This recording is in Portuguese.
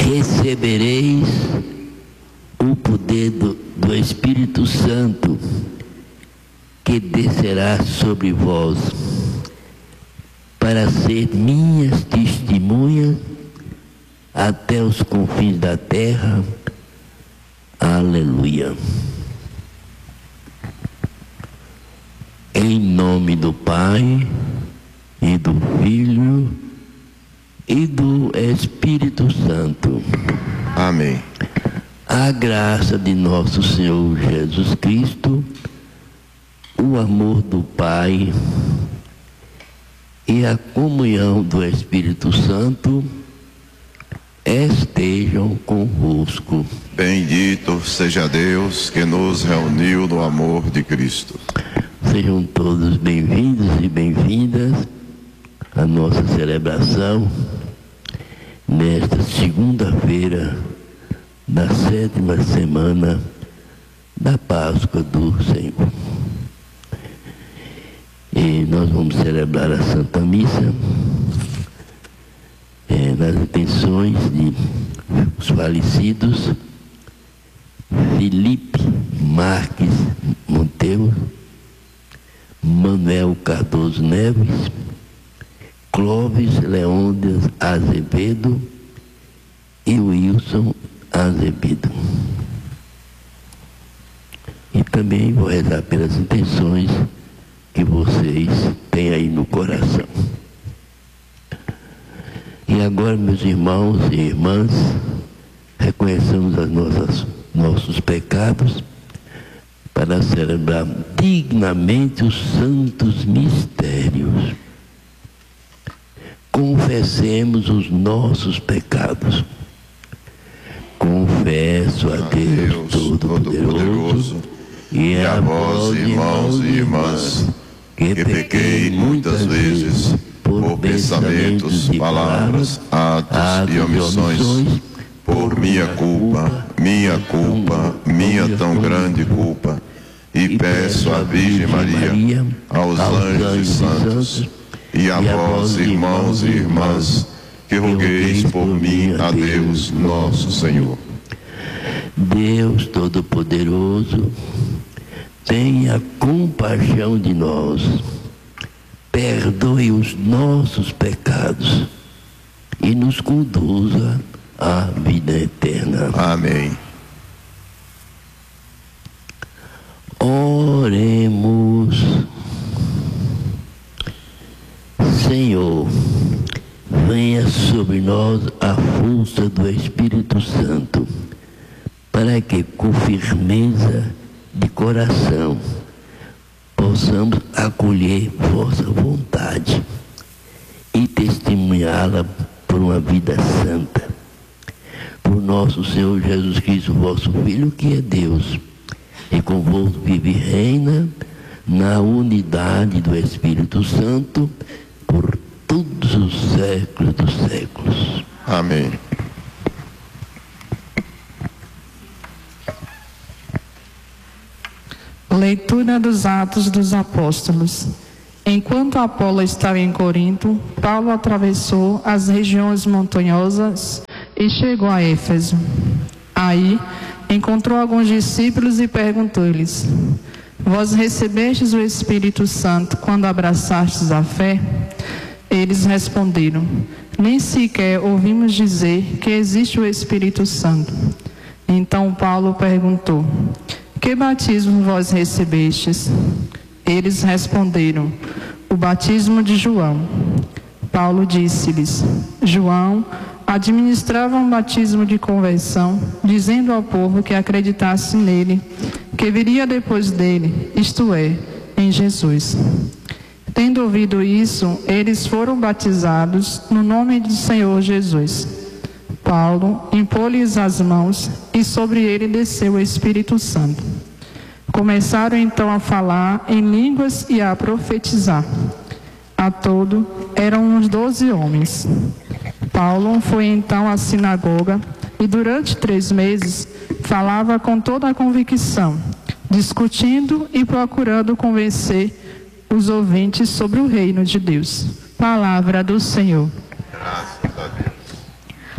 recebereis o poder do Espírito Santo, que descerá sobre vós, para ser minhas testemunhas até os confins da terra. Aleluia. Em nome do Pai, e do Filho, e do Espírito Santo. Amém. A graça de nosso Senhor Jesus Cristo, o amor do Pai e a comunhão do Espírito Santo estejam convosco. Bendito seja Deus que nos reuniu no amor de Cristo. Sejam todos bem-vindos e bem-vindas à nossa celebração nesta segunda-feira da 7ª semana da Páscoa do Senhor. E nós vamos celebrar a Santa Missa nas intenções de os falecidos Felipe Marques Monteiro, Manuel Cardoso Neves, Clóvis Leônidas Azevedo e Wilson Azevedo. E também vou rezar pelas intenções que vocês têm aí no coração. E agora, meus irmãos e irmãs, reconheçamos nossos pecados para celebrar dignamente os santos mistérios. Confessemos os nossos pecados. Confesso a Deus Todo-Poderoso e a vós, irmãos e irmãs, que pequei muitas vezes por pensamentos, palavras, atos e omissões, por minha culpa, minha tão grande culpa, e peço à Virgem Maria, aos anjos e santos, e a vós, irmãos e irmãs, que rogueis por mim a Deus nosso Senhor. Deus Todo-Poderoso, tenha compaixão de nós, perdoe os nossos pecados e nos conduza à vida eterna. Amém. Oremos. Senhor, venha sobre nós a força do Espírito Santo, para que com firmeza de coração possamos acolher vossa vontade e testemunhá-la por uma vida santa. Por nosso Senhor Jesus Cristo, vosso Filho, que é Deus, e convosco vive e reina na unidade do Espírito Santo por todos os séculos dos séculos. Amém. Leitura dos Atos dos Apóstolos. Enquanto Apolo estava em Corinto, Paulo atravessou as regiões montanhosas e chegou a Éfeso. Aí encontrou alguns discípulos e perguntou-lhes: vós recebestes o Espírito Santo quando abraçastes a fé? Eles responderam: nem sequer ouvimos dizer que existe o Espírito Santo. Então Paulo perguntou: que batismo vós recebestes? Eles responderam: o batismo de João. Paulo disse-lhes: João administrava um batismo de conversão, dizendo ao povo que acreditasse nele, que viria depois dele, isto é, em Jesus. Tendo ouvido isso, eles foram batizados no nome do Senhor Jesus. Paulo impôs-lhes as mãos e sobre ele desceu o Espírito Santo. Começaram então a falar em línguas e a profetizar. A todo eram uns 12 homens. Paulo foi então à sinagoga e durante 3 meses falava com toda a convicção, discutindo e procurando convencer os ouvintes sobre o reino de Deus. Palavra do Senhor. Graças